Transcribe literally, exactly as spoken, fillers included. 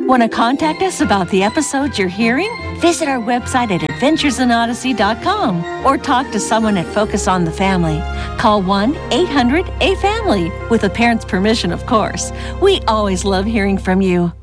Want to contact us about the episodes you're hearing? Visit our website at adventures in odyssey dot com or talk to someone at Focus on the Family. Call one eight hundred A family with a parent's permission, of course. We always love hearing from you.